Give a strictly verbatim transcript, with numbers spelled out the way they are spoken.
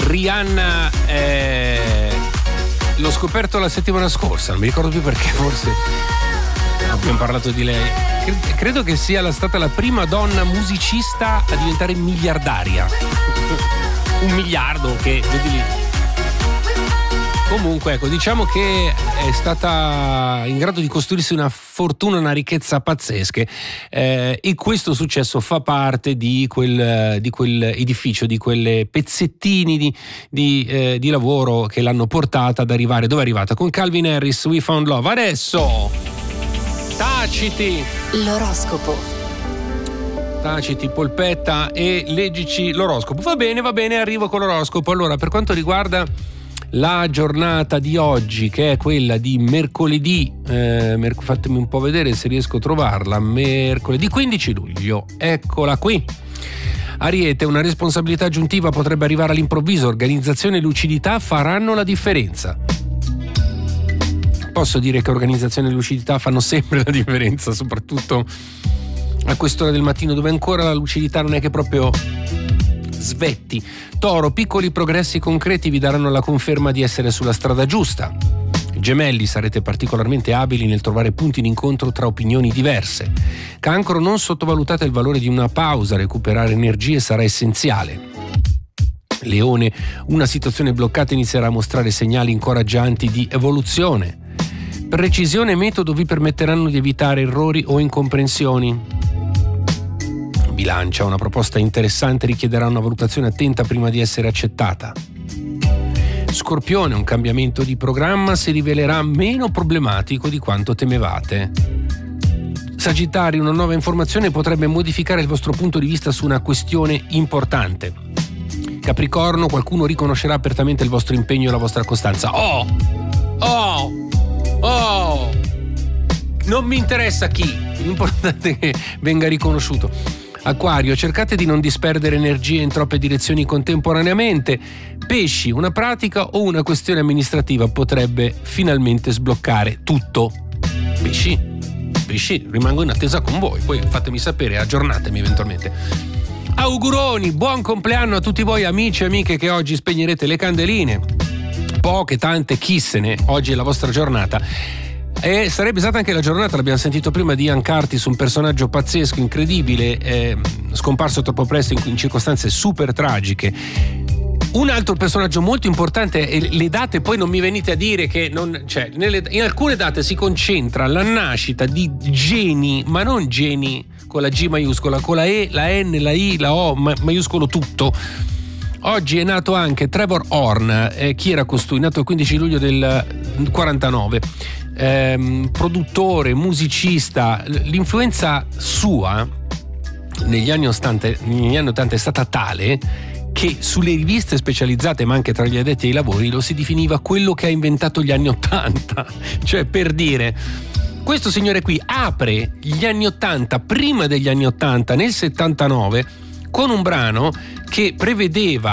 Rihanna, eh, l'ho scoperto la settimana scorsa, non mi ricordo più perché, forse abbiamo parlato di lei. Credo che sia la, stata la prima donna musicista a diventare miliardaria. Un miliardo che, vedi lì. Comunque, ecco, diciamo che è stata in grado di costruirsi una fortuna, una ricchezza pazzesche, eh, e questo successo fa parte di quel, di quel edificio, di quelle pezzettini di, di, eh, di lavoro che l'hanno portata ad arrivare dove è arrivata, con Calvin Harris, We Found Love. Adesso taciti l'oroscopo, taciti polpetta e leggici l'oroscopo. Va bene, va bene, arrivo con l'oroscopo. Allora, per quanto riguarda la giornata di oggi, che è quella di mercoledì, eh, merc- fatemi un po' vedere se riesco a trovarla, mercoledì quindici luglio, eccola qui. Ariete, una responsabilità aggiuntiva potrebbe arrivare all'improvviso, organizzazione e lucidità faranno la differenza. Posso dire che organizzazione e lucidità fanno sempre la differenza, soprattutto a quest'ora del mattino dove ancora la lucidità non è che proprio svetti. Toro, piccoli progressi concreti vi daranno la conferma di essere sulla strada giusta. Gemelli, sarete particolarmente abili nel trovare punti d'incontro tra opinioni diverse. Cancro, non sottovalutate il valore di una pausa, recuperare energie sarà essenziale. Leone, una situazione bloccata inizierà a mostrare segnali incoraggianti di evoluzione. Precisione e metodo vi permetteranno di evitare errori o incomprensioni. Bilancia, una proposta interessante richiederà una valutazione attenta prima di essere accettata. Scorpione, un cambiamento di programma si rivelerà meno problematico di quanto temevate. Sagittario, una nuova informazione potrebbe modificare il vostro punto di vista su una questione importante. Capricorno, qualcuno riconoscerà apertamente il vostro impegno e la vostra costanza. Oh! Oh! Oh! Non mi interessa chi, l'importante è che venga riconosciuto. Acquario, cercate di non disperdere energie in troppe direzioni contemporaneamente. Pesci, una pratica o una questione amministrativa potrebbe finalmente sbloccare tutto. Pesci, pesci, rimango in attesa con voi, poi fatemi sapere, aggiornatemi eventualmente. Auguroni, buon compleanno a tutti voi amici e amiche che oggi spegnerete le candeline. Poche, tante, chi se ne, oggi è la vostra giornata. E sarebbe stata anche la giornata, l'abbiamo sentito prima, di Ian Curtis, un personaggio pazzesco, incredibile, eh, scomparso troppo presto in, in circostanze super tragiche. Un altro personaggio molto importante, e le date poi non mi venite a dire che non, cioè, nelle, in alcune date si concentra la nascita di geni, ma non geni con la G maiuscola, con la E, la N, la I, la O, ma, maiuscolo tutto. Oggi è nato anche Trevor Horn. Eh, chi era costui? Nato il quindici luglio del quarantanove. Eh, produttore, musicista. L'influenza sua negli anni ottanta, negli anni ottanta è stata tale che sulle riviste specializzate, ma anche tra gli addetti ai lavori, lo si definiva quello che ha inventato gli anni ottanta. Cioè, per dire, questo signore qui apre gli anni ottanta, prima degli anni ottanta, nel settantanove, con un brano che prevedeva